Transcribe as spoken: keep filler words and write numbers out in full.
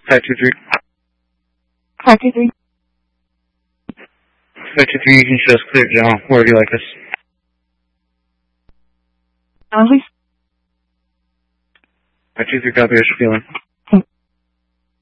Five two three. Five two three. Five two three. You can show us clear, General. Where would you like us? Um, please. Five two three. Copy. What's your feeling?